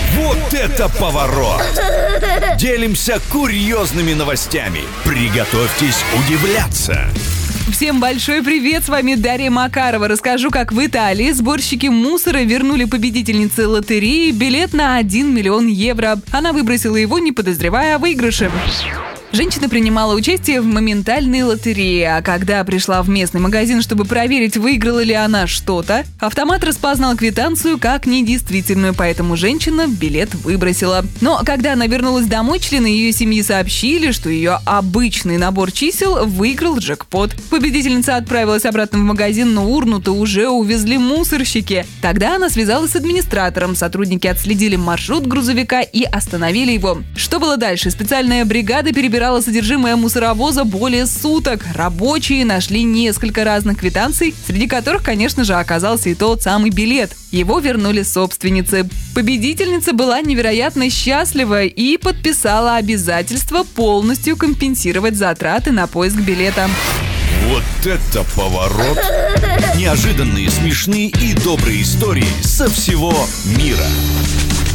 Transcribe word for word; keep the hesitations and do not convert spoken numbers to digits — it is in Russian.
Вот это поворот! Делимся курьезными новостями. Приготовьтесь удивляться. Всем большой привет, с вами Дарья Макарова. Расскажу, как в Италии сборщики мусора вернули победительнице лотереи билет на один миллион евро. Она выбросила его, не подозревая о выигрыше. Женщина принимала участие в моментальной лотерее, а когда пришла в местный магазин, чтобы проверить, выиграла ли она что-то, автомат распознал квитанцию как недействительную, поэтому женщина билет выбросила. Но когда она вернулась домой, члены ее семьи сообщили, что ее обычный набор чисел выиграл джекпот. Победительница отправилась обратно в магазин, но урну-то уже увезли мусорщики. Тогда она связалась с администратором, сотрудники отследили маршрут грузовика и остановили его. Что было дальше? Специальная бригада перебирала содержимое мусоровоза более суток. Рабочие нашли несколько разных квитанций, среди которых, конечно же, оказался и тот самый билет. Его вернули собственнице. Победительница была невероятно счастлива и подписала обязательство полностью компенсировать затраты на поиск билета. Вот это поворот! Неожиданные, смешные и добрые истории со всего мира.